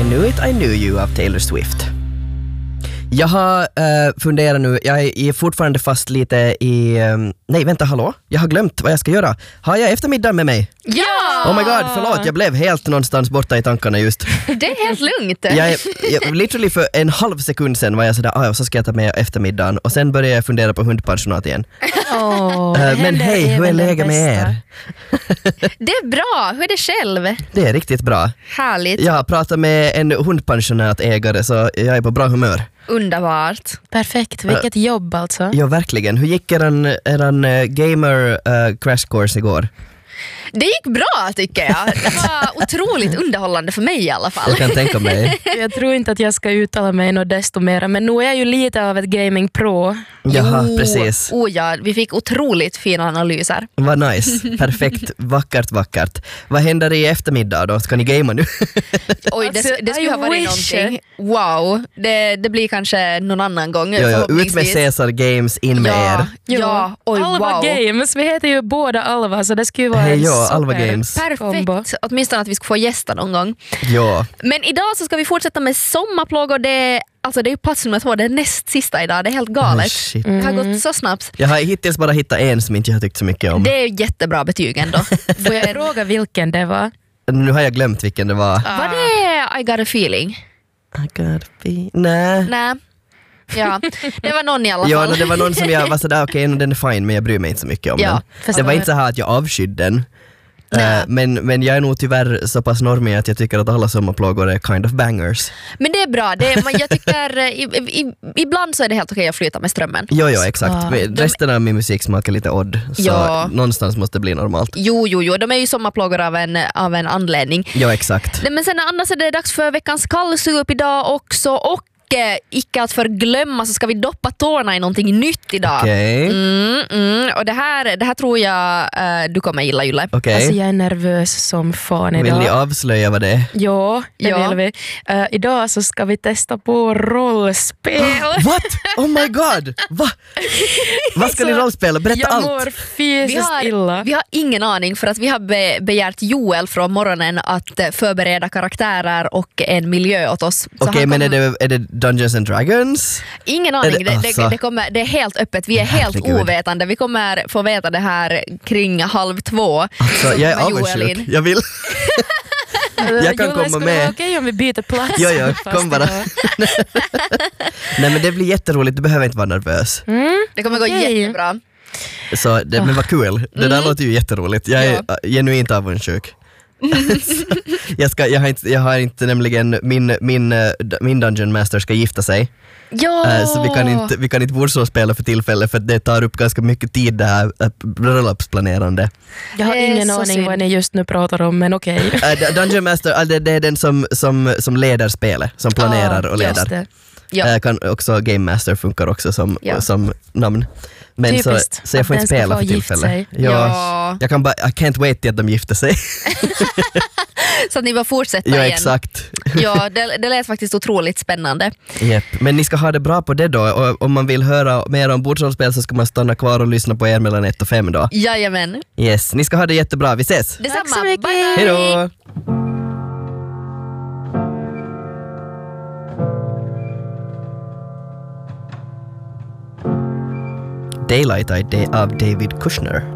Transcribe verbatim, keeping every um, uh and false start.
Knew It, I Knew You av Taylor Swift. Jag har uh, funderat nu, jag är fortfarande fast lite i... Um, nej, vänta, hallå? Jag har glömt vad jag ska göra. Har jag eftermiddag med mig? Ja! Oh my god, förlåt, jag blev helt någonstans borta i tankarna just. Det är helt lugnt. Jag, jag, literally för en halv sekund sen var jag sådär, ah, så ska jag ta med eftermiddagen. Och sen började jag fundera på hundpensionat igen. Oh, uh, men hej, hur är läget med er? Det är bra, hur är det själv? Det är riktigt bra. Härligt. Jag har pratat med en hundpensionatägare så jag är på bra humör. Underbart. Perfekt, vilket uh, jobb alltså. Ja, verkligen. Hur gick eran, eran uh, gamer uh, crash course igår? Det gick bra tycker jag. Det var otroligt underhållande för mig i alla fall. Jag kan tänka mig. Jag tror inte att jag ska uttala mig något desto mer, men nu är jag ju lite av ett gaming pro. Jaha, jo, precis. Oh ja, vi fick otroligt fina analyser. Vad nice. Perfekt. Vackert, vackert. Vad händer i eftermiddag då? Ska ni gamea nu? Oj, det, det skulle ha varit någonting. Wow, det, det blir kanske någon annan gång. Jo, jo, ut med Caesar Games, in med ja, er. Ja, oj, Alva wow. Games, vi heter ju båda Alva, så det skulle vara hey, en ja, super Alva Games. Perfekt, kombo. åtminstone att vi ska få gästa någon gång. Ja. Men idag så ska vi fortsätta med sommarplågor. Det, alltså det är ju pass nummer två, det är näst sista idag. Det är helt galet. Oh, det har gått så snabbt. Jag har hittills bara hittat en som inte jag har tyckt så mycket om. Det är jättebra betyg ändå. Får jag fråga vilken det var? Nu har jag glömt vilken det var. Var det I got a feeling? I got a feeling. Nej. Nej. Ja, det var någon i alla fall. Ja, no, det var någon som jag var sådär, okej, okay, den är fine, men jag bryr mig inte så mycket om ja, den. Det var inte så här att jag avskydde den. Uh, men, men jag är nog tyvärr så pass normig att jag tycker att alla sommarplågor är kind of bangers. Men det är bra, det är, jag tycker i, i, ibland så är det helt okej att flyta med strömmen. Jo, jo, exakt. Ah, Resten av min musik smakar lite odd, så ja. någonstans måste det bli normalt. Jo, jo, jo, de är ju sommarplågor av en, av en anledning. Jo, exakt. Men sen annars är det dags för veckans kallsup idag också, och icke att förglömma så ska vi doppa tårna i någonting nytt idag. Okej. Okay. Mm, mm. Och det här, det här tror jag uh, du kommer gilla, Julle. Okej. Okay. Alltså jag är nervös som fan idag. Vill ni avslöja vad det är? Ja, det ja. vill vi. Uh, idag så ska vi testa på rollspel. What? Oh my god! Va? Vad ska ni rollspela? Berätta jag allt. Jag mår fysiskt vi har, illa. Vi har ingen aning, för att vi har be, begärt Joel från morgonen att förbereda karaktärer och en miljö åt oss. Okej, okay, men kommer... är det, är det Dungeons and Dragons? Ingen aning, det, det, alltså. det, det, kommer, det är helt öppet. Vi är helt Herregud. ovetande. Vi kommer få veta det här kring halv två. Alltså, jag är avundsjuk. Jag vill... jag kan jo, komma med. Okej okay, om vi byter plats. Jo, jo, kom bara. Nej, men det blir jätteroligt, du behöver inte vara nervös. Mm, det kommer okay. gå jättebra. Så, det, men vad kul. Det där mm. låter ju jätteroligt. Jag är ja. genuint avundsjuk. jag, ska, jag, har inte, jag har inte nämligen min, min, min Dungeon Master ska gifta sig. Ja. Så vi kan inte, vi kan inte bordspela för tillfället, för det tar upp ganska mycket tid det här bröllopsplanerande. Jag har ingen aning synd. vad ni just nu pratar om, men okej. Okay. uh, Dungeon Master, uh, det, det är den som, som, som leder spelet, som planerar ah, och leder. Ja. Uh, kan också Game Master funkar också som, ja. som namn. Men så, så jag får inte spela för tillfället. Ja, ja. Jag kan bara, I can't wait till att de gifter sig. Så att ni bara fortsätter ja, igen. Exakt. Ja, det, det lät faktiskt otroligt spännande. Yep. Men ni ska ha det bra på det då. Och om man vill höra mer om bordsrollspel så ska man stanna kvar och lyssna på er mellan ett och fem då. Jajamän. Yes, ni ska ha det jättebra. Vi ses. Detsamma. Tack så mycket. Bye. Hej då. Daylight av David Kushner.